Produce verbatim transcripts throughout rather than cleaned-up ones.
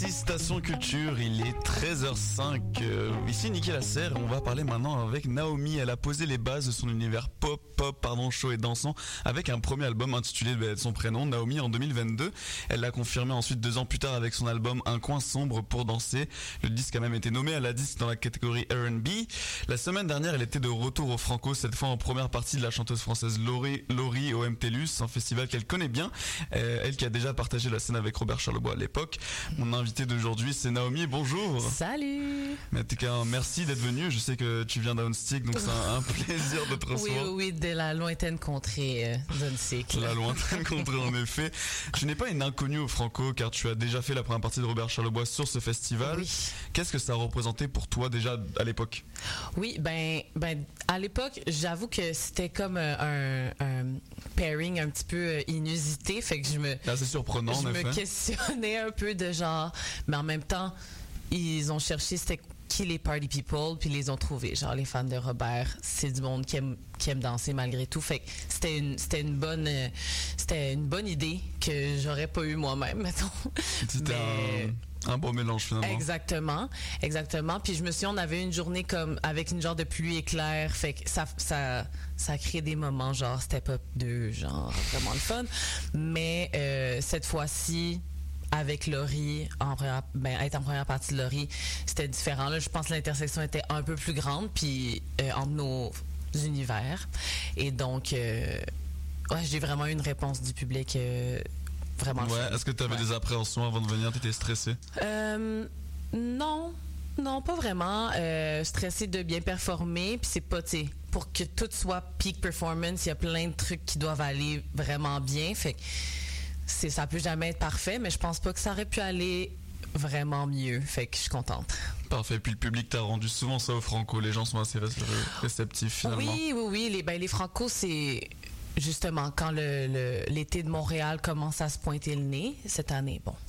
Ici Station Culture, il est treize heures cinq. Euh, ici Nicky Lasserre, on va parler maintenant avec Naomi. Elle a posé les bases de son univers pop, pop, pardon, chaud et dansant avec un premier album intitulé de son prénom, Naomi, en deux mille vingt-deux. Elle l'a confirmé ensuite deux ans plus tard avec son album Un coin sombre pour danser. Le disque a même été nommé à la disque dans la catégorie R and B. La semaine dernière, elle était de retour au Franco, cette fois en première partie de la chanteuse française Laurie, Laurie au M T L U S, un festival qu'elle connaît bien. Euh, elle qui a déjà partagé la scène avec Robert Charlebois à l'époque. Mon invité d'aujourd'hui, c'est Naomi. Bonjour. Salut. Mais en tout cas, merci d'être venue. Je sais que tu viens d'Hounstick, donc c'est un, un plaisir de te recevoir. Oui, oui, de la lointaine contrée euh, d'Hounstick. La lointaine contrée, en effet. Tu n'es pas une inconnue au Franco, car tu as déjà fait la première partie de Robert Charlebois sur ce festival. Oui. Qu'est-ce que ça représentait pour toi déjà à l'époque? Oui, ben, ben à l'époque, j'avoue que c'était comme un, un pairing un petit peu inusité, fait que je me, c'est assez surprenant, je en me effet. questionnais un peu de genre, mais en même temps, ils ont cherché c'était qui les party people, puis ils les ont trouvés. Genre les fans de Robert, c'est du monde qui aime, qui aime danser malgré tout. Fait que c'était une, c'était une bonne, euh, c'était une bonne idée que j'aurais pas eu moi-même, mettons. C'était mais... un, un bon mélange finalement. Exactement, exactement. Puis je me suis dit, on avait une journée comme avec une genre de pluie éclair, fait que ça, ça, ça crée des moments genre Step Up deux, genre vraiment le fun. Mais euh, cette fois-ci, avec Laurie, en première, ben, être en première partie de Laurie, c'était différent. Là, je pense que l'intersection était un peu plus grande, puis euh, entre nos univers. Et donc, euh, ouais, j'ai vraiment eu une réponse du public euh, vraiment. Ouais. Est-ce que tu avais ouais. des appréhensions avant de venir? Tu étais stressée? Euh, non. Non, pas vraiment. Euh, stressée de bien performer, puis c'est pas, tu sais, pour que tout soit peak performance, il y a plein de trucs qui doivent aller vraiment bien. Fait que c'est, ça peut jamais être parfait, mais je pense pas que ça aurait pu aller vraiment mieux. Fait que je suis contente. Parfait. Puis le public t'a rendu souvent ça au Franco. Les gens sont assez réceptifs finalement. Oui, oui, oui. Les, ben, les Franco, c'est justement quand le, le, l'été de Montréal commence à se pointer le nez cette année. Bon.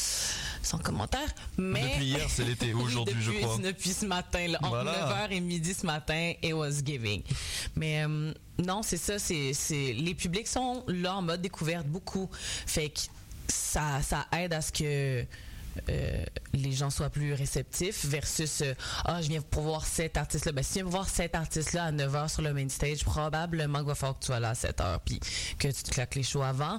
Sans commentaire, mais... Depuis hier, c'est l'été, aujourd'hui, oui, depuis, je crois. Depuis ce matin, là, entre voilà. neuf heures et midi ce matin, it was giving. Mais euh, non, c'est ça, c'est, c'est... les publics sont là en mode découverte beaucoup. Fait que ça, ça aide à ce que euh, les gens soient plus réceptifs versus euh, ah, je viens pour voir cet artiste-là. Ben, si tu viens pour voir cet artiste-là à neuf heures sur le main stage, probablement qu'il va falloir que tu sois là à sept heures puis que tu te claques les shows avant.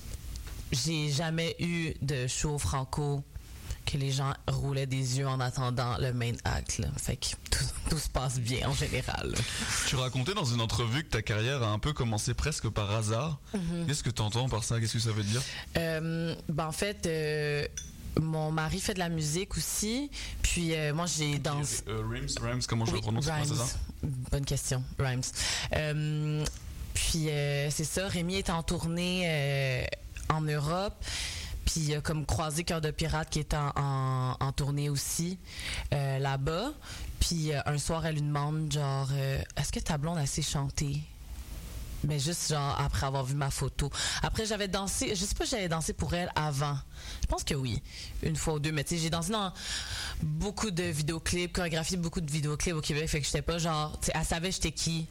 J'ai jamais eu de show franco que les gens roulaient des yeux en attendant le main act. Là. Fait que tout, tout se passe bien en général. Tu racontais dans une entrevue que ta carrière a un peu commencé presque par hasard. Mm-hmm. Qu'est-ce que tu entends par ça? Qu'est-ce que ça veut dire? Euh, ben en fait, euh, mon mari fait de la musique aussi. Puis euh, moi, j'ai dansé... Euh, Rhymes, Rhymes, comment je oui, le prononce? Rhymes. C'est ça? Bonne question, Rhymes. Euh, puis euh, c'est ça, Rémi est en tournée euh, en Europe. Puis il a comme croisé Cœur de Pirate qui est en, en, en tournée aussi euh, là-bas. Puis euh, un soir, elle lui demande genre euh, est-ce que ta blonde a assez chanté? Mais juste genre après avoir vu ma photo. Après j'avais dansé, je sais pas si j'avais dansé pour elle avant. Je pense que oui, une fois ou deux. Mais tu sais, j'ai dansé dans beaucoup de vidéoclips, chorégraphié beaucoup de vidéoclips au Québec. Fait que j'étais pas genre, tu sais, elle savait j'étais qui.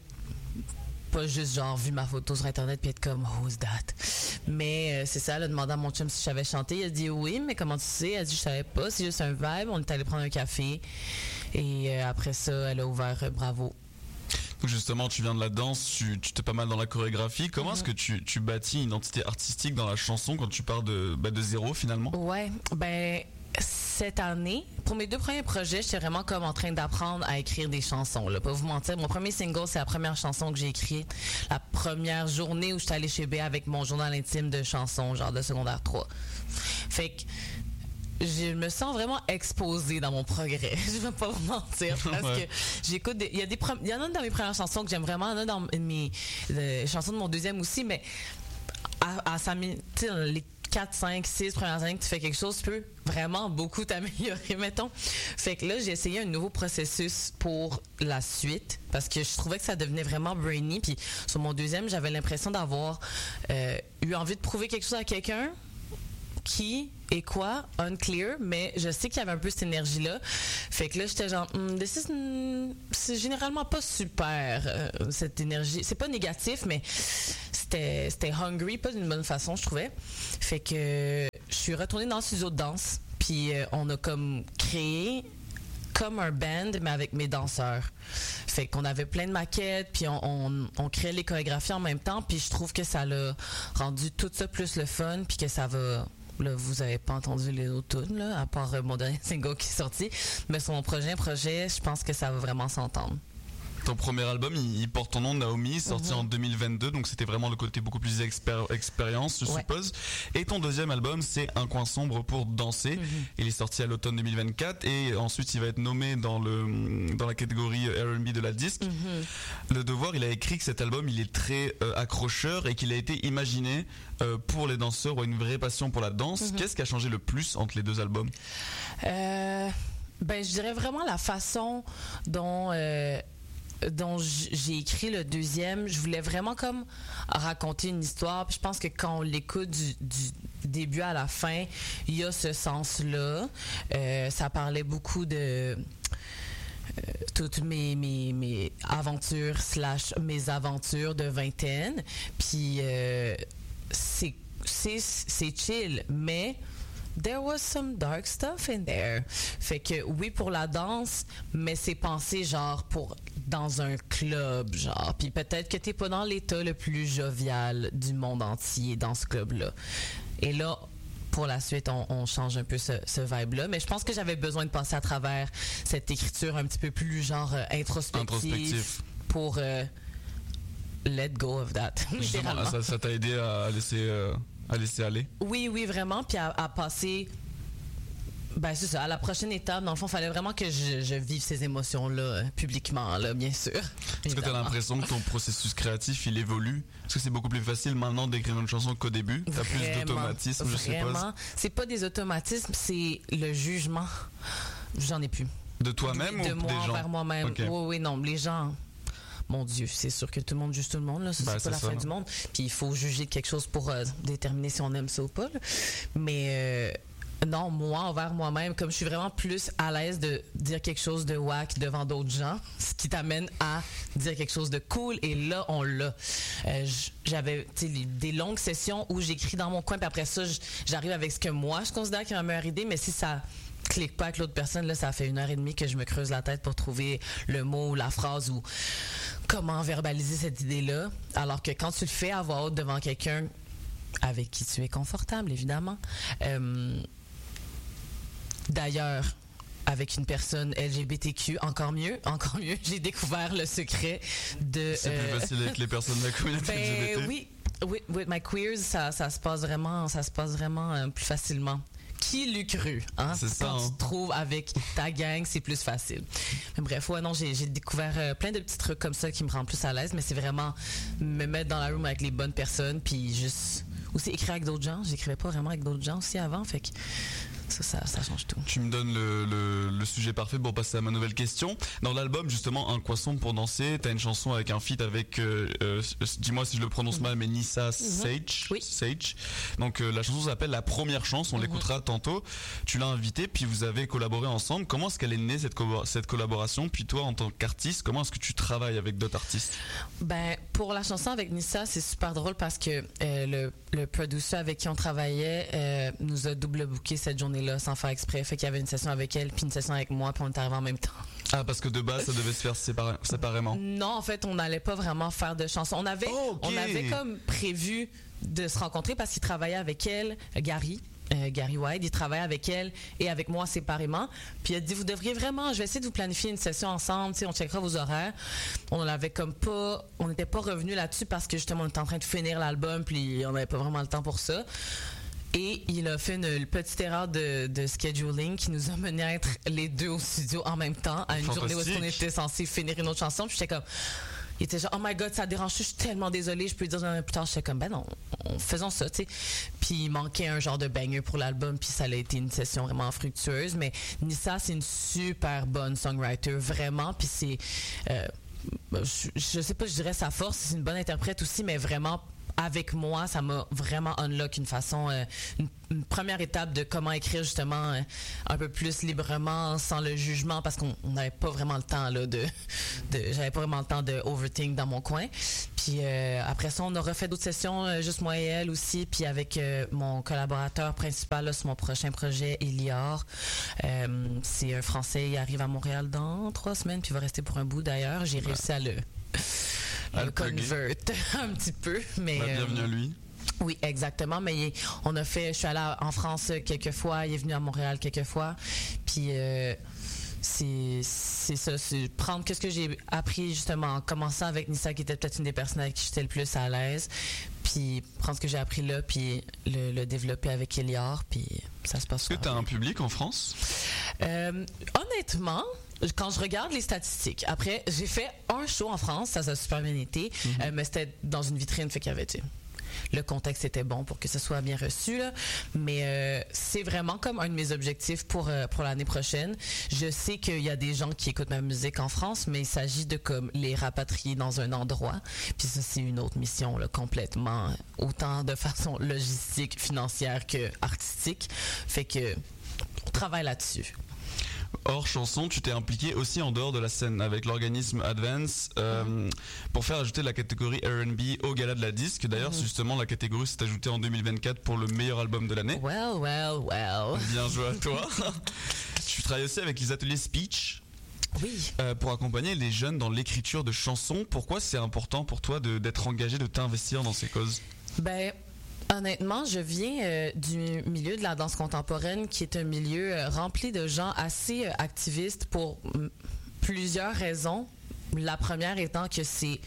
Pas juste genre vu ma photo sur internet puis être comme who's that. Mais euh, c'est ça, elle a demandé à mon chum si je savais chanter. Il a dit oui, mais comment tu sais? Elle a dit je savais pas, c'est juste un vibe. On est allé prendre un café et euh, après ça, elle a ouvert euh, Bravo. Donc justement, tu viens de la danse, tu, tu t'es pas mal dans la chorégraphie. Comment mm-hmm. est-ce que tu, tu bâtis une identité artistique dans la chanson quand tu pars de, bah, de zéro finalement? Ouais, ben cette année, pour mes deux premiers projets, j'étais vraiment comme en train d'apprendre à écrire des chansons. Là, pas vous mentir, mon premier single, c'est la première chanson que j'ai écrite. La première journée où j'étais allée chez B avec mon journal intime de chansons, genre de secondaire trois. Fait que je me sens vraiment exposée dans mon progrès. Je vais pas vous mentir parce ouais. que j'écoute des, il y a des il y en a une dans mes premières chansons que j'aime vraiment, il y en a dans mes les chansons de mon deuxième aussi, mais à, à ça, tu sais, les quatre, cinq, six premières années que tu fais quelque chose, tu peux vraiment beaucoup t'améliorer, mettons. Fait que là, j'ai essayé un nouveau processus pour la suite parce que je trouvais que ça devenait vraiment brainy. Puis sur mon deuxième, j'avais l'impression d'avoir euh, eu envie de prouver quelque chose à quelqu'un. Qui et quoi, unclear, mais je sais qu'il y avait un peu cette énergie-là. Fait que là, j'étais genre, mm, this is, mm, c'est généralement pas super, euh, cette énergie. C'est pas négatif, mais c'était, c'était hungry, pas d'une bonne façon, je trouvais. Fait que je suis retournée dans le studio de danse. Puis euh, on a comme créé comme un band, mais avec mes danseurs. Fait qu'on avait plein de maquettes, puis on, on, on créait les chorégraphies en même temps, puis je trouve que ça l'a rendu tout ça plus le fun, puis que ça va... Là, vous avez pas entendu les autres tunes, là, à part euh, mon dernier single qui est sorti, mais sur mon prochain projet, je pense que ça va vraiment s'entendre. Ton premier album, il, il porte ton nom, Naomi, sorti mm-hmm. en deux mille vingt-deux, donc c'était vraiment le côté beaucoup plus expér- expérience, je ouais. suppose. Et ton deuxième album, c'est Un coin sombre pour danser. Mm-hmm. Il est sorti à l'automne deux mille vingt-quatre et ensuite il va être nommé dans le dans la catégorie R and B de la disque. Mm-hmm. Le Devoir, il a écrit que cet album, il est très euh, accrocheur et qu'il a été imaginé euh, pour les danseurs ou une vraie passion pour la danse. Mm-hmm. Qu'est-ce qui a changé le plus entre les deux albums? Euh, ben, je dirais vraiment la façon dont euh, dont j'ai écrit le deuxième. Je voulais vraiment comme raconter une histoire. Puis je pense que quand on l'écoute du, du début à la fin, il y a ce sens-là. Euh, ça parlait beaucoup de euh, toutes mes, mes, mes aventures slash mes aventures de vingtaine. Puis euh, c'est, c'est, c'est chill, mais there was some dark stuff in there. Fait que oui pour la danse, mais c'est pensé genre pour dans un club, genre. Puis peut-être que t'es pas dans l'état le plus jovial du monde entier dans ce club-là. Et là, pour la suite, on, on change un peu ce, ce vibe-là. Mais je pense que j'avais besoin de passer à travers cette écriture un petit peu plus genre euh, introspective, introspectif pour euh, let go of that. Justement, ça, ça t'a aidé à laisser... Euh... À laisser aller? Oui, oui, vraiment. Puis à, à passer, ben c'est ça, à la prochaine étape. Dans le fond, il fallait vraiment que je, je vive ces émotions-là euh, publiquement, là, bien sûr. Est-ce que tu as l'impression que ton processus créatif, il évolue? Est-ce que c'est beaucoup plus facile maintenant d'écrire une chanson qu'au début? Tu as plus d'automatisme, je suppose? Vraiment. C'est pas des automatismes, c'est le jugement. J'en ai plus. De toi-même de ou moi des gens? Envers moi-même. Okay. Oui, oui, non, les gens... Mon Dieu, c'est sûr que tout le monde juge tout le monde, là. Ça, ben, c'est, c'est pas ça, la fin non. du monde. Puis il faut juger quelque chose pour euh, déterminer si on aime ça ou pas, là. Mais euh, non, moi, envers moi-même, comme je suis vraiment plus à l'aise de dire quelque chose de whack devant d'autres gens, ce qui t'amène à dire quelque chose de cool, et là, on l'a. Euh, j'avais des longues sessions où j'écris dans mon coin, puis après ça, j'arrive avec ce que moi, je considère qui est ma meilleure idée, mais si ça... clique pas avec l'autre personne, là, ça fait une heure et demie que je me creuse la tête pour trouver le mot ou la phrase ou comment verbaliser cette idée-là. Alors que quand tu le fais à voix haute devant quelqu'un avec qui tu es confortable, évidemment. Euh, d'ailleurs, avec une personne L G B T Q, encore mieux, encore mieux, j'ai découvert le secret de... C'est euh, plus facile avec les personnes de la communauté ben, L G B T? Oui, with, with my queers, ça, ça se passe vraiment, ça se passe vraiment euh, plus facilement. Qui l'eût cru, hein? C'est ça, Quand hein? tu te trouves avec ta gang, c'est plus facile. Mais bref, ouais, non, j'ai, j'ai découvert euh, plein de petits trucs comme ça qui me rendent plus à l'aise, mais c'est vraiment me mettre dans la room avec les bonnes personnes, puis juste aussi écrire avec d'autres gens. J'écrivais pas vraiment avec d'autres gens aussi avant, fait que ça, ça, ça change tout. Tu me donnes le, le, le sujet parfait pour passer à ma nouvelle question. Dans l'album, justement, Un coin sombre pour danser, t'as une chanson avec un feat avec, euh, euh, dis-moi si je le prononce mm-hmm. mal, mais Nissa mm-hmm. Sage. Oui. Sage. Donc euh, la chanson s'appelle La Première Chance, on mm-hmm. l'écoutera tantôt. Tu l'as invitée, puis vous avez collaboré ensemble. Comment est-ce qu'elle est née, cette, co- cette collaboration? Puis toi, en tant qu'artiste, comment est-ce que tu travailles avec d'autres artistes? Ben, pour la chanson avec Nissa, c'est super drôle parce que euh, le, le producer avec qui on travaillait euh, nous a double booké cette journée-là sans faire exprès. Fait qu'il y avait une session avec elle puis une session avec moi, puis on est arrivés en même temps. Ah, parce que de base, ça devait se faire sépar- séparément. Non, en fait, on n'allait pas vraiment faire de chansons. On avait, oh, okay. on avait comme prévu de se rencontrer parce qu'il travaillait avec elle, Gary. Euh, Gary White, il travaillait avec elle et avec moi séparément. Puis il a dit, vous devriez vraiment, je vais essayer de vous planifier une session ensemble, tu sais, on checkera vos horaires. On l'avait comme pas, on n'était pas revenu là-dessus parce que justement on était en train de finir l'album, puis on n'avait pas vraiment le temps pour ça. Et il a fait une, une petite erreur de, de scheduling qui nous a mené à être les deux au studio en même temps à une Fantastique. journée où on était censé finir une autre chanson. Puis j'étais comme, il était genre, oh my god, ça dérange, je suis tellement désolée, je peux lui dire plus tard. J'étais comme, ben non, on, faisons ça, tu sais. Puis il manquait un genre de banger pour l'album, puis ça a été une session vraiment fructueuse. Mais Nissa, c'est une super bonne songwriter, vraiment. Puis c'est, euh, je, je sais pas, je dirais sa force, c'est une bonne interprète aussi, mais vraiment avec moi, ça m'a vraiment unlock une façon, euh, une, une première étape de comment écrire justement euh, un peu plus librement, sans le jugement, parce qu'on n'avait pas vraiment le temps là de, de j'avais pas vraiment le temps de overthink dans mon coin. Puis euh, après ça, on a refait d'autres sessions, euh, juste moi et elle aussi, puis avec euh, mon collaborateur principal là, sur mon prochain projet, Elior. Euh, c'est un Français, il arrive à Montréal dans trois semaines, puis il va rester pour un bout d'ailleurs. J'ai réussi à le, à le convert un petit peu, mais bah, bienvenue euh, à lui. Oui, exactement. Mais il, on a fait, je suis allée en France quelques fois, il est venu à Montréal quelques fois, puis euh, c'est c'est ça, c'est prendre qu'est-ce que j'ai appris justement en commençant avec Nissa, qui était peut-être une des personnes avec qui j'étais le plus à l'aise, puis prendre ce que j'ai appris là, puis le, le développer avec Elior, puis ça se passe. Est-ce que tu as un public en France? Euh, honnêtement, quand je regarde les statistiques, après, j'ai fait un show en France, ça, ça a super bien été, mm-hmm. euh, mais c'était dans une vitrine, fait qu'il y avait, tu sais, le contexte était bon pour que ce soit bien reçu, là. Mais euh, c'est vraiment comme un de mes objectifs pour, euh, pour l'année prochaine. Je sais qu'il y a des gens qui écoutent ma musique en France, mais il s'agit de comme les rapatrier dans un endroit. Puis ça, c'est une autre mission là, complètement, autant de façon logistique, financière que artistique. Fait que on travaille là-dessus. Hors chanson, tu t'es impliqué aussi en dehors de la scène avec l'organisme Advance euh, mm-hmm. pour faire ajouter la catégorie R and B au Gala de la Disque. D'ailleurs, mm-hmm. justement, la catégorie s'est ajoutée en deux mille vingt-quatre pour le meilleur album de l'année. Well, well, well. Bien joué à toi. Tu travailles aussi avec les ateliers Speech. Oui. Euh, pour accompagner les jeunes dans l'écriture de chansons. Pourquoi c'est important pour toi de, d'être engagé, de t'investir dans ces causes? Ben... Honnêtement, je viens euh, du milieu de la danse contemporaine, qui est un milieu euh, rempli de gens assez euh, activistes pour m- plusieurs raisons. La première étant que c'est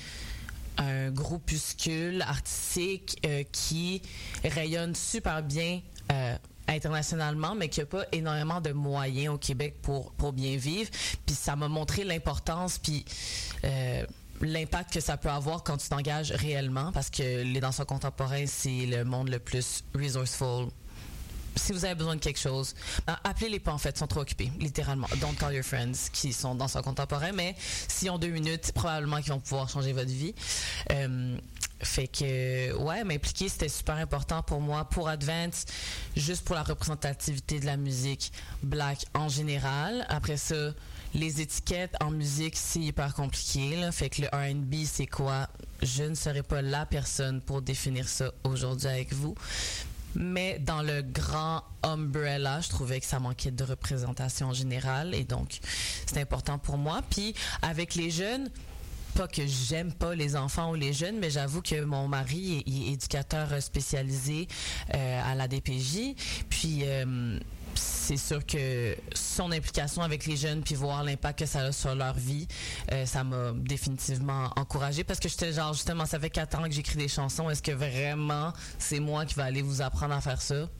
un groupuscule artistique euh, qui rayonne super bien euh, internationalement, mais qui n'a pas énormément de moyens au Québec pour, pour bien vivre. Puis ça m'a montré l'importance, puis... Euh, l'impact que ça peut avoir quand tu t'engages réellement, parce que les danseurs contemporains, c'est le monde le plus resourceful. Si vous avez besoin de quelque chose, ben, appelez-les pas en fait, ils sont trop occupés, littéralement. Don't call your friends qui sont danseurs contemporains, mais s'ils ont deux minutes, probablement qu'ils vont pouvoir changer votre vie. Euh, fait que, ouais, m'impliquer, c'était super important pour moi, pour Advance, juste pour la représentativité de la musique black en général. Après ça, les étiquettes en musique, c'est hyper compliqué, là. Fait que le R and B, c'est quoi? Je ne serai pas la personne pour définir ça aujourd'hui avec vous. Mais dans le grand umbrella, je trouvais que ça manquait de représentation générale. Et donc, c'est important pour moi. Puis, avec les jeunes, pas que j'aime pas les enfants ou les jeunes, mais j'avoue que mon mari est, est éducateur spécialisé euh, à la D P J. Puis... Euh, c'est sûr que son implication avec les jeunes puis voir l'impact que ça a sur leur vie, euh, ça m'a définitivement encouragée, parce que j'étais genre, justement, ça fait quatre ans que j'écris des chansons. Est-ce que vraiment c'est moi qui vais aller vous apprendre à faire ça?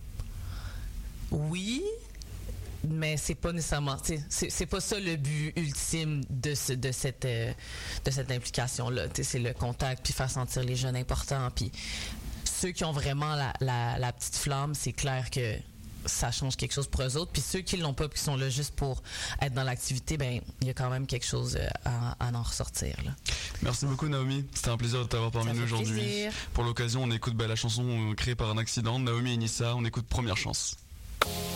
Oui, mais c'est pas nécessairement, c'est, c'est pas ça le but ultime de, ce, de, cette, euh, de cette implication-là. T'sais, c'est le contact puis faire sentir les jeunes importants. Puis ceux qui ont vraiment la, la, la petite flamme, c'est clair que ça change quelque chose pour eux autres. Puis ceux qui l'ont pas, qui sont là juste pour être dans l'activité, ben il y a quand même quelque chose à, à en ressortir, là. Merci beaucoup, Naomi. C'était un plaisir de t'avoir parmi nous aujourd'hui. Plaisir. Pour l'occasion, on écoute ben, la chanson créée par un accident, Naomi et Nissa. On écoute Première Chance.